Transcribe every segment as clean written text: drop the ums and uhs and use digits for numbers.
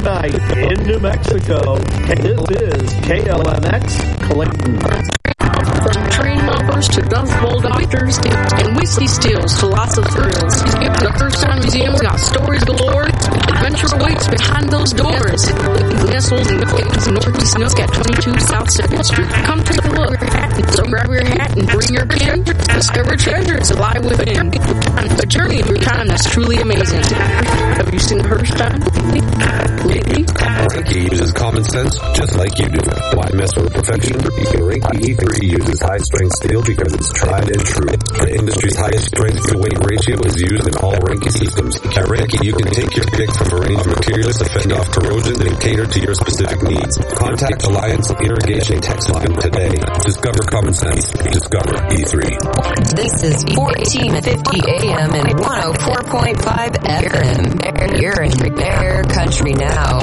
tonight in New Mexico. This is KLMX Clayton. From train robbers to gun-full doctors and whiskey steals to lots of thrills. The Hearthstone Museum's got stories galore. Adventure awaits behind those doors. Nestles and Clayton's Northeast Nook at 22 South 2nd Street. Come take a look. So grab your hat and bring your pen. Discover treasures lie within. A journey through time that's truly amazing. Have you seen Hearthstone lately? Rinky uses common sense just like you do. Why mess with perfection? Rinky E3 uses high-strength steel because it's tried and true. The industry's highest strength-to-weight ratio is used in all Rinky systems. At Rinky, you can take your pick from a range of materials to fend off corrosion and cater to your specific needs. Contact Alliance Irrigation Text Line today. Discover common sense. Discover E3. This is 1450 AM and 104.5 FM. You're in Bear Country now.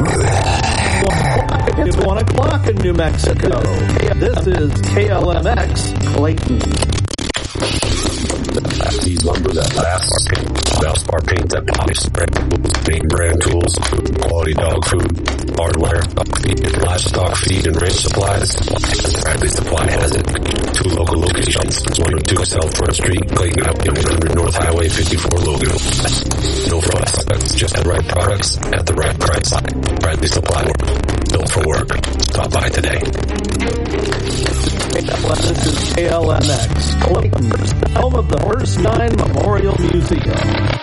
It's 1 o'clock in New Mexico. This is KLMX Clayton. These lumber that lasts. Valspar paint that polishes. Name brand tools. Quality dog food. Hardware. Livestock feed and ranch supplies. Bradley Supply has it. 2 local locations. 102 South Front Street, Clayton, and 100 North Highway 54 Logan. No fuss. That's just the right products at the right price. Bradley Supply. Built for work. Stop by today. This is KLMX Clayton, home of the First 9 Memorial Museum.